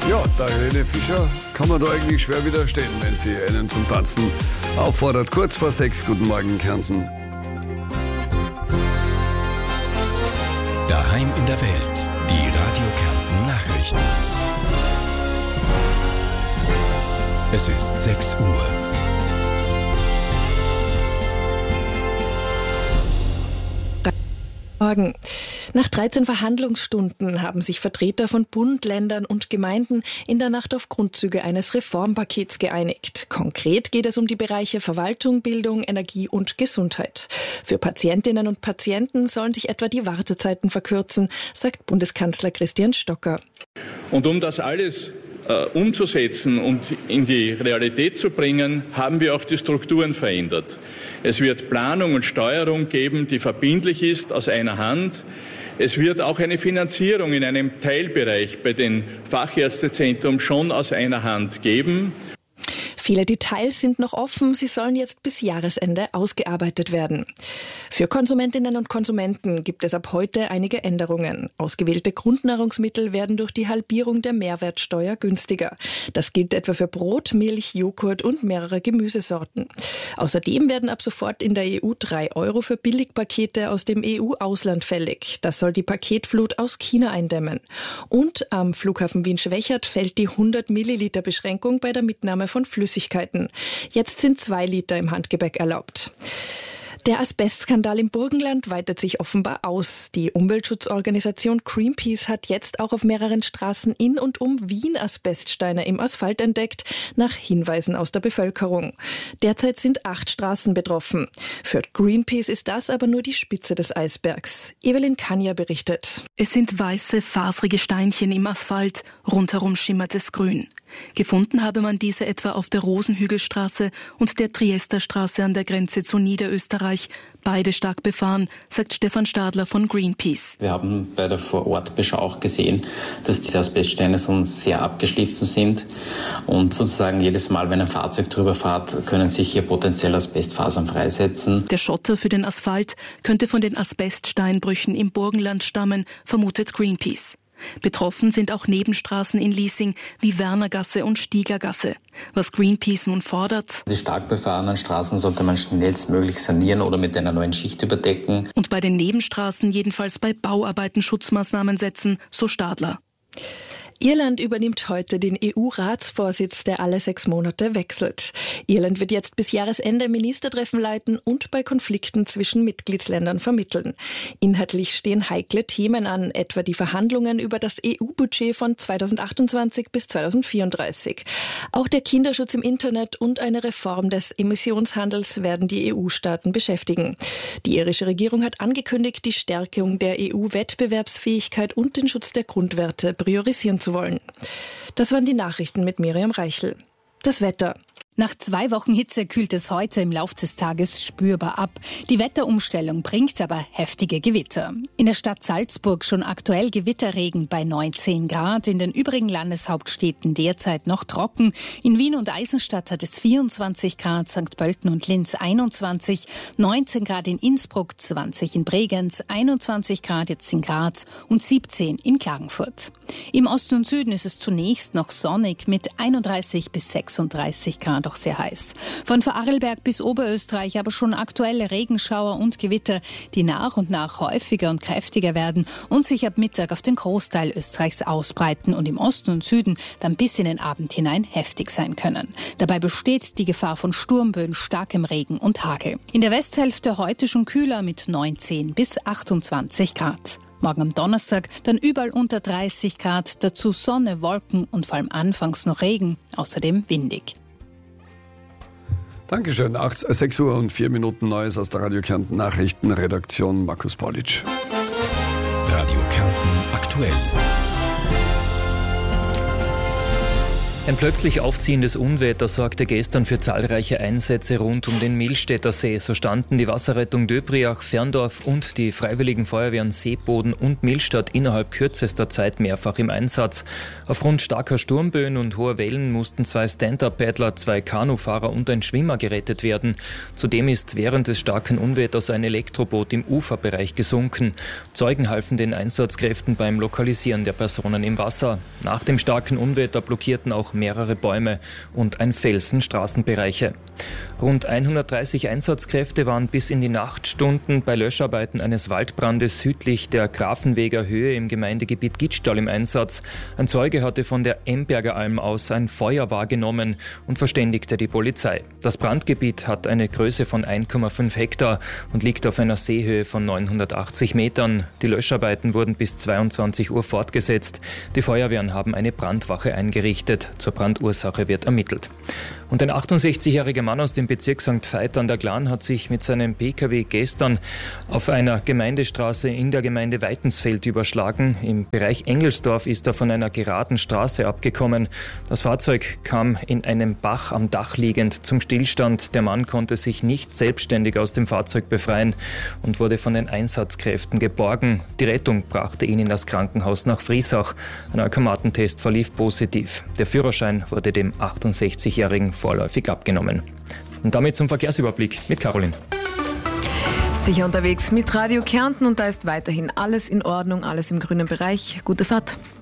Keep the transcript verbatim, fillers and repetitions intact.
Ja, der Helene Fischer kann man da eigentlich schwer widerstehen, wenn sie einen zum Tanzen auffordert. Kurz vor sechs, guten Morgen, Kärnten. Daheim in der Welt, die Radio Kärnten Nachrichten. Es ist sechs Uhr. Morgen. Nach dreizehn Verhandlungsstunden haben sich Vertreter von Bund, Ländern und Gemeinden in der Nacht auf Grundzüge eines Reformpakets geeinigt. Konkret geht es um die Bereiche Verwaltung, Bildung, Energie und Gesundheit. Für Patientinnen und Patienten sollen sich etwa die Wartezeiten verkürzen, sagt Bundeskanzler Christian Stocker. Und um das alles äh, umzusetzen und in die Realität zu bringen, haben wir auch die Strukturen verändert. Es wird Planung und Steuerung geben, die verbindlich ist, aus einer Hand. Es wird auch eine Finanzierung in einem Teilbereich bei den Fachärztezentren schon aus einer Hand geben. Viele Details sind noch offen, sie sollen jetzt bis Jahresende ausgearbeitet werden. Für Konsumentinnen und Konsumenten gibt es ab heute einige Änderungen. Ausgewählte Grundnahrungsmittel werden durch die Halbierung der Mehrwertsteuer günstiger. Das gilt etwa für Brot, Milch, Joghurt und mehrere Gemüsesorten. Außerdem werden ab sofort in der E U drei Euro für Billigpakete aus dem E U-Ausland fällig. Das soll die Paketflut aus China eindämmen. Und am Flughafen Wien-Schwechat fällt die hundert Milliliter Beschränkung bei der Mitnahme von Flüssigkeiten. Jetzt sind zwei Liter im Handgepäck erlaubt. Der Asbestskandal im Burgenland weitet sich offenbar aus. Die Umweltschutzorganisation Greenpeace hat jetzt auch auf mehreren Straßen in und um Wien Asbeststeine im Asphalt entdeckt, nach Hinweisen aus der Bevölkerung. Derzeit sind acht Straßen betroffen. Für Greenpeace ist das aber nur die Spitze des Eisbergs. Evelyn Kanja berichtet. Es sind weiße, faserige Steinchen im Asphalt, rundherum schimmert es grün. Gefunden habe man diese etwa auf der Rosenhügelstraße und der Triesterstraße an der Grenze zu Niederösterreich. Beide stark befahren, sagt Stefan Stadler von Greenpeace. Wir haben bei der Vorortbeschau auch gesehen, dass diese Asbeststeine so sehr abgeschliffen sind. Und sozusagen jedes Mal, wenn ein Fahrzeug drüber fährt, können sich hier potenziell Asbestfasern freisetzen. Der Schotter für den Asphalt könnte von den Asbeststeinbrüchen im Burgenland stammen, vermutet Greenpeace. Betroffen sind auch Nebenstraßen in Liesing wie Wernergasse und Stiegergasse. Was Greenpeace nun fordert: Die stark befahrenen Straßen sollte man schnellstmöglich sanieren oder mit einer neuen Schicht überdecken. Und bei den Nebenstraßen jedenfalls bei Bauarbeiten Schutzmaßnahmen setzen, so Stadler. Irland übernimmt heute den E U-Ratsvorsitz, der alle sechs Monate wechselt. Irland wird jetzt bis Jahresende Ministertreffen leiten und bei Konflikten zwischen Mitgliedsländern vermitteln. Inhaltlich stehen heikle Themen an, etwa die Verhandlungen über das E U-Budget von zweitausendachtundzwanzig bis zweitausendvierunddreißig. Auch der Kinderschutz im Internet und eine Reform des Emissionshandels werden die E U-Staaten beschäftigen. Die irische Regierung hat angekündigt, die Stärkung der E U-Wettbewerbsfähigkeit und den Schutz der Grundwerte priorisieren zu wollen. Das waren die Nachrichten mit Miriam Reichel. Das Wetter. Nach zwei Wochen Hitze kühlt es heute im Laufe des Tages spürbar ab. Die Wetterumstellung bringt aber heftige Gewitter. In der Stadt Salzburg schon aktuell Gewitterregen bei neunzehn Grad. In den übrigen Landeshauptstädten derzeit noch trocken. In Wien und Eisenstadt hat es vierundzwanzig Grad, Sankt Pölten und Linz einundzwanzig, neunzehn Grad in Innsbruck, zwanzig in Bregenz, einundzwanzig Grad jetzt in Graz und siebzehn in Klagenfurt. Im Osten und Süden ist es zunächst noch sonnig mit einunddreißig bis sechsunddreißig Grad. Doch sehr heiß. Von Vorarlberg bis Oberösterreich aber schon aktuelle Regenschauer und Gewitter, die nach und nach häufiger und kräftiger werden und sich ab Mittag auf den Großteil Österreichs ausbreiten und im Osten und Süden dann bis in den Abend hinein heftig sein können. Dabei besteht die Gefahr von Sturmböen, starkem Regen und Hagel. In der Westhälfte heute schon kühler mit neunzehn bis achtundzwanzig Grad. Morgen am Donnerstag dann überall unter dreißig Grad, dazu Sonne, Wolken und vor allem anfangs noch Regen, außerdem windig. Dankeschön. sechs Uhr und vier Minuten Neues aus der Radio Kärnten Nachrichtenredaktion. Markus Paulitsch. Radio Kärnten aktuell. Ein plötzlich aufziehendes Unwetter sorgte gestern für zahlreiche Einsätze rund um den Millstätter See. So standen die Wasserrettung Döbriach, Ferndorf und die Freiwilligen Feuerwehren Seeboden und Millstatt innerhalb kürzester Zeit mehrfach im Einsatz. Aufgrund starker Sturmböen und hoher Wellen mussten zwei Stand-Up-Paddler, zwei Kanufahrer und ein Schwimmer gerettet werden. Zudem ist während des starken Unwetters ein Elektroboot im Uferbereich gesunken. Zeugen halfen den Einsatzkräften beim Lokalisieren der Personen im Wasser. Nach dem starken Unwetter blockierten auch mehrere Bäume und ein Felsen Straßenbereiche. Rund hundertdreißig Einsatzkräfte waren bis in die Nachtstunden bei Löscharbeiten eines Waldbrandes südlich der Grafenweger Höhe im Gemeindegebiet Gittstall im Einsatz. Ein Zeuge hatte von der Emberger Alm aus ein Feuer wahrgenommen und verständigte die Polizei. Das Brandgebiet hat eine Größe von eins Komma fünf Hektar und liegt auf einer Seehöhe von neunhundertachtzig Metern. Die Löscharbeiten wurden bis zweiundzwanzig Uhr fortgesetzt. Die Feuerwehren haben eine Brandwache eingerichtet. Zur Brandursache wird ermittelt. Und ein achtundsechzigjähriger Mann aus dem Bezirk Sankt Veit an der Glan hat sich mit seinem Pkw gestern auf einer Gemeindestraße in der Gemeinde Weitensfeld überschlagen. Im Bereich Engelsdorf ist er von einer geraden Straße abgekommen. Das Fahrzeug kam in einem Bach am Dach liegend zum Stillstand. Der Mann konnte sich nicht selbstständig aus dem Fahrzeug befreien und wurde von den Einsatzkräften geborgen. Die Rettung brachte ihn in das Krankenhaus nach Friesach. Ein Alkomatentest verlief positiv. Der Führerschein wurde dem achtundsechzigjährigen vorläufig abgenommen. Und damit zum Verkehrsüberblick mit Caroline. Sicher unterwegs mit Radio Kärnten und da ist weiterhin alles in Ordnung, alles im grünen Bereich. Gute Fahrt.